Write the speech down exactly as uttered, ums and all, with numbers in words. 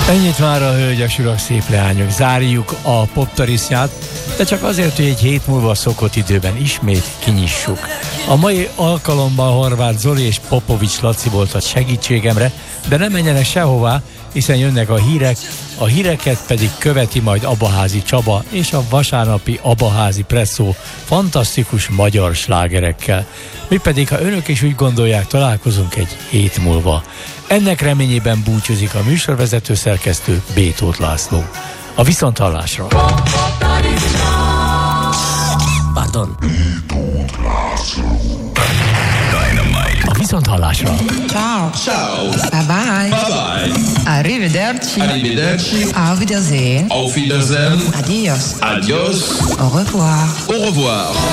Ennyit már a hölgyes urak, szép leányok. Zárjuk a poptarisznyát, de csak azért, hogy egy hét múlva a szokott időben ismét kinyissuk. A mai alkalommal Horváth Zoli és Popovics Laci volt a segítségemre, de nem menjenek sehová, hiszen jönnek a hírek, a híreket pedig követi majd Abaházi Csaba és a vasárnapi Abaházi Presszó fantasztikus magyar slágerekkel. Mi pedig, ha önök is úgy gondolják, találkozunk egy hét múlva. Ennek reményében búcsúzik a műsorvezető szerkesztő B. Tóth László. A viszonthallásra! Pardon. A viszonthallásra! Ciao. Ciao. Bye bye. Bye bye. Arrivederci. Arrivederci. Auf Wiedersehen. Auf Wiedersehen. Adios. Adios. Au revoir. Au revoir.